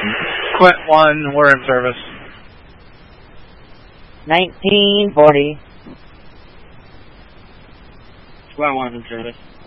Quint 1, we're in service. 1940. Square 1's in service.